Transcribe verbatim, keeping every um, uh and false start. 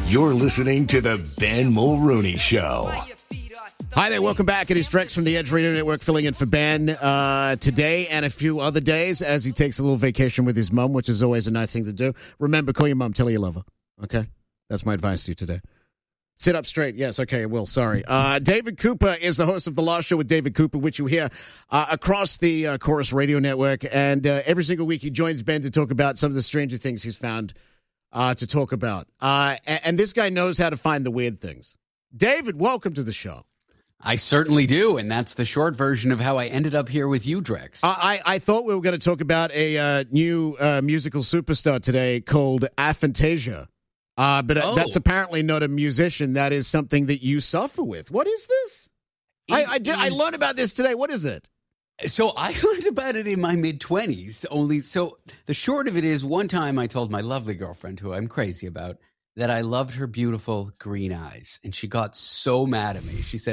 You're listening to the Ben Mulrooney Show. Hi there, welcome back. It is Drex from the Edge Radio Network filling in for Ben uh, today and a few other days as he takes a little vacation with his mum, which is always a nice thing to do. Remember, call your mum, tell her you love her, okay? That's my advice to you today. Sit up straight. Yes, okay, I will. Sorry. Uh, David Cooper is the host of The Last Show with David Cooper, which you hear uh, across the uh, Chorus Radio Network. And uh, every single week he joins Ben to talk about some of the stranger things he's found uh, to talk about. Uh, and, and this guy knows how to find the weird things. David, welcome to the show. I certainly do, and that's the short version of how I ended up here with you, Drex. I, I thought we were going to talk about a uh, new uh, musical superstar today called Aphantasia. Uh, but Oh. that's apparently not a musician. That is something that you suffer with. What is this? I, I, did, I is- learned about this today. What is it? So I learned about it in my mid-twenties. Only so the short of it is, one time I told my lovely girlfriend, who I'm crazy about, that I loved her beautiful green eyes, and she got so mad at me. She said,